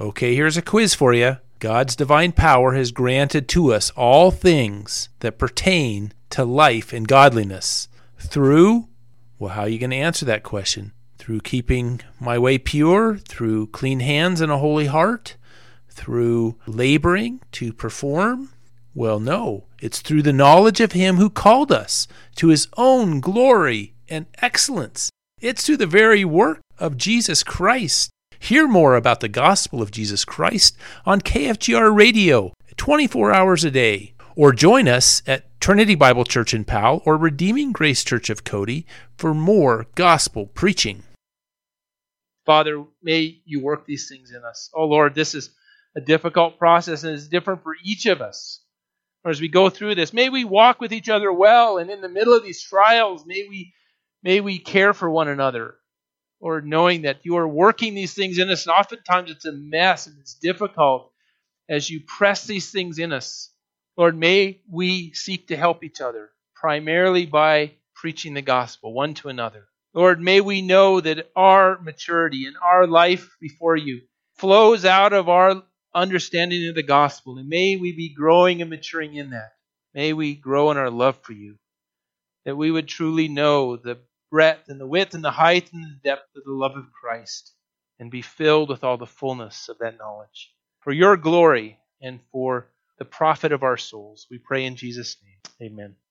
Okay, here's a quiz for you. God's divine power has granted to us all things that pertain to life and godliness through, well, how are you going to answer that question? Through keeping my way pure, through clean hands and a holy heart, through laboring to perform? Well, no, it's through the knowledge of him who called us to his own glory and excellence. It's through the very work of Jesus Christ. Hear more about the gospel of Jesus Christ on KFGR Radio 24 hours a day. Or join us at Trinity Bible Church in Powell or Redeeming Grace Church of Cody for more gospel preaching. Father, may you work these things in us. Oh Lord, this is a difficult process and it's different for each of us. Or as we go through this, may we walk with each other well, and in the middle of these trials, may we care for one another. Lord, knowing that you are working these things in us, and oftentimes it's a mess and it's difficult as you press these things in us. Lord, may we seek to help each other, primarily by preaching the gospel one to another. Lord, may we know that our maturity and our life before you flows out of our understanding of the gospel, and may we be growing and maturing in that. May we grow in our love for you, that we would truly know the breadth and the width and the height and the depth of the love of Christ, and be filled with all the fullness of that knowledge. For your glory and for the profit of our souls, we pray in Jesus' name. Amen.